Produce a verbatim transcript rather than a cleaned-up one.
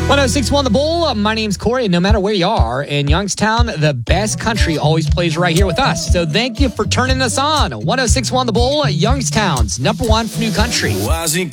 one oh six one The Bull. My name's Corey, and no matter where you are in Youngstown, the best country always plays right here with us. So thank you for turning us on. one oh six one The Bull, Youngstown's number one for new country.